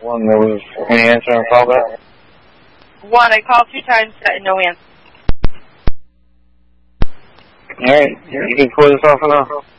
One, there was any answer on call back? One, I called 2 times, got no answer. Alright, you can close this off for now.